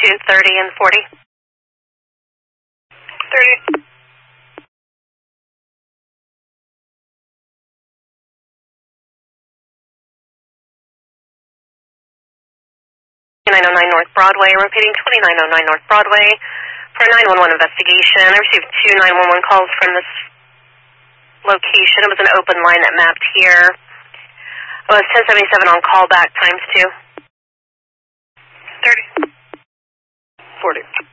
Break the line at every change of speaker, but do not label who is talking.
to 30 and 40.
30.
North Broadway, repeating 2909 North Broadway for a 911 investigation. I received 2 911 calls from this location. It was an open line that mapped here. It was 1077 on callback times 2.
30.
40.